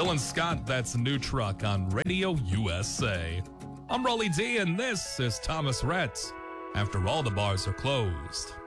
Dylan Scott, that's a New Truck on Radio USA. I'm Rolly D, and this is Thomas Rhett. After all the bars are closed.